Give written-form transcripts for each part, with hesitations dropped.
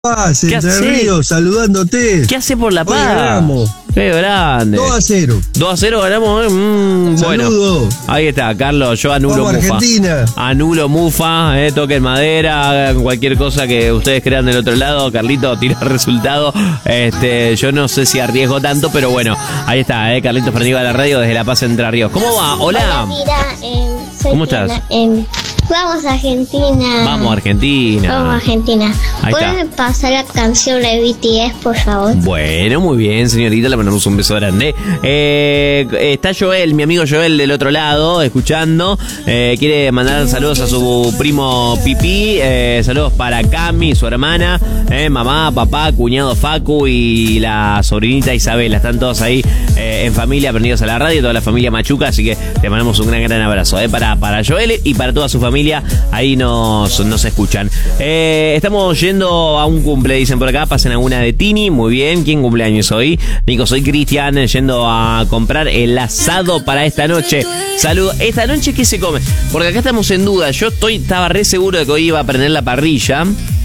Paz, ¿Qué Entre hace? Ríos, saludándote. ¿Qué hace por La Hoy Paz? ganamos. Qué grande. 2-0. 2-0 ganamos. Bueno, Saludo. ahí está, Carlos. Yo anulo Vamos, Mufa. Argentina. Anulo Mufa. Toquen madera. Hagan cualquier cosa que ustedes crean del otro lado. Carlito tira el resultado. Yo no sé si arriesgo tanto, pero bueno, ahí está, Carlitos Fernández de la radio desde La Paz, Entre Ríos. ¿Cómo va? Hola. Mira, soy ¿Cómo estás? Vamos a Argentina. Vamos, Argentina. Vamos a Argentina. Ahí está. ¿Pueden pasar la canción de BTS, por favor? Bueno, muy bien, señorita, le mandamos un beso grande. Está Joel, mi amigo Joel del otro lado, escuchando. Quiere mandar saludos a su primo Pipí. Saludos para Cami, su hermana, mamá, papá, cuñado Facu y la sobrinita Isabela. Están todos ahí en familia, aprendidos a la radio, toda la familia Machuca. Así que le mandamos un gran abrazo para Joel y para toda su familia. Ahí nos escuchan. Estamos yendo a un cumple, dicen por acá. Pasen alguna de Tini. Muy bien. ¿Quién cumpleaños hoy? Nico, soy Cristian, yendo a comprar el asado para esta noche. Saludos. ¿Esta noche qué se come? Porque acá estamos en duda. Yo estaba re seguro de que hoy iba a prender la parrilla.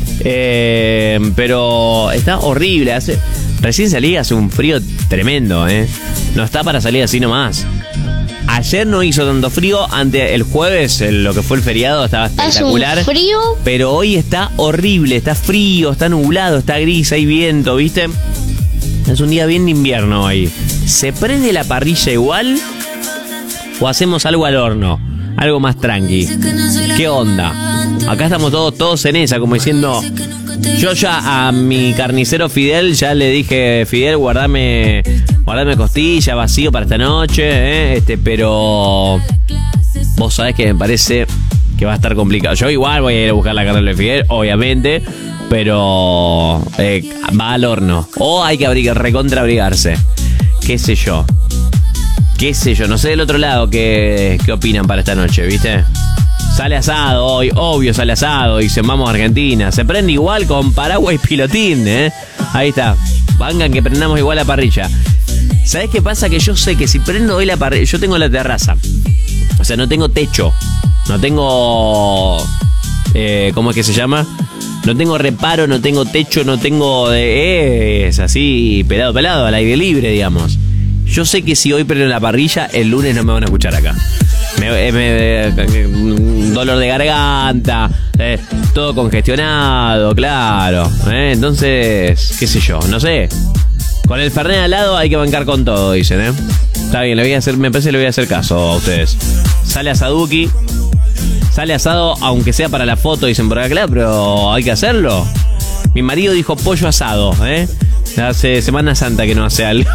Pero está horrible. Recién salí, hace un frío tremendo. No está para salir así nomás. Ayer no hizo tanto frío, el jueves, lo que fue el feriado, estaba espectacular. ¿Es un frío? Pero hoy está horrible, está frío, está nublado, está gris, hay viento, ¿viste? Es un día bien de invierno hoy. ¿Se prende la parrilla igual o hacemos algo al horno? Algo más tranqui. ¿Qué onda? Acá estamos todos en esa, como diciendo... Yo ya a mi carnicero Fidel ya le dije, Fidel, guardame costilla, vacío para esta noche, pero vos sabés que me parece que va a estar complicado. Yo igual voy a ir a buscar la carne de Fidel, obviamente, pero va al horno. O hay que recontraabrigarse. ¿Qué sé yo? No sé del otro lado qué opinan para esta noche, ¿viste? Sale asado hoy, obvio sale asado. Dicen, vamos a Argentina. Se prende igual con paraguas y pilotín, Ahí está. Vengan que prendamos igual la parrilla. ¿Sabés qué pasa? Que yo sé que si prendo hoy la parrilla... Yo tengo la terraza. O sea, no tengo techo. No tengo... ¿cómo es que se llama? No tengo reparo, no tengo techo, no tengo... es así, pelado, al aire libre, digamos. Yo sé que si hoy prendo la parrilla, el lunes no me van a escuchar acá. Dolor de garganta, todo congestionado, claro. Entonces, qué sé yo, no sé. Con el Fernet al lado hay que bancar con todo, dicen, Está bien, me parece que le voy a hacer caso a ustedes. Sale asaduki, sale asado, aunque sea para la foto, dicen por acá, claro, pero hay que hacerlo. Mi marido dijo pollo asado, Hace Semana Santa que no hace algo.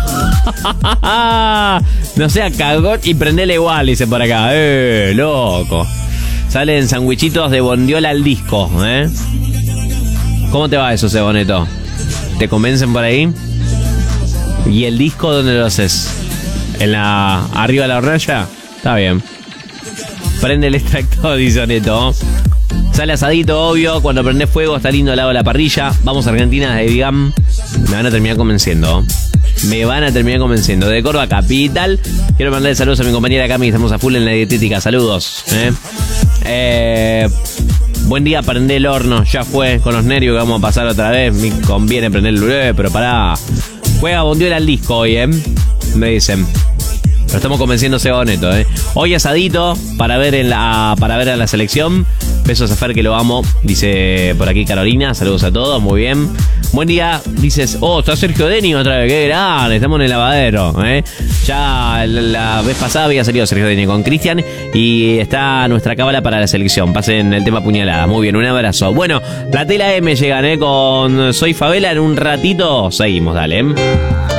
No sea cagón y prendele igual, dice por acá. Loco. Salen sandwichitos de bondiola al disco, ¿Cómo te va eso, Ceboneto? ¿Te convencen por ahí? ¿Y el disco dónde lo haces? ¿Arriba de la hornalla? Está bien. Prende el extractor, dice Neto. Sale asadito, obvio. Cuando prende fuego está lindo al lado de la parrilla. Vamos a Argentina, de Vigam. Me van a terminar convenciendo. De Córdoba Capital. Quiero mandarle saludos a mi compañera Cami, que estamos a full en la dietética. Saludos. Buen día, prende el horno. Ya fue, con los nervios que vamos a pasar otra vez. Me conviene prender el luré, pero pará. Juega bondiola al disco hoy, me dicen. Pero estamos convenciendo a Ceboneto, Hoy asadito para ver a la selección. Besos a Fer, que lo amo. Dice por aquí Carolina. Saludos a todos, muy bien. Buen día. Dices, está Sergio Denis otra vez. Qué grande, estamos en el lavadero, Ya la vez pasada había salido Sergio Denis con Cristian. Y está nuestra cábala para la selección. Pasen el tema puñalada. Muy bien, un abrazo. Bueno, la tela M llegan, con Soy Favela. En un ratito seguimos, dale.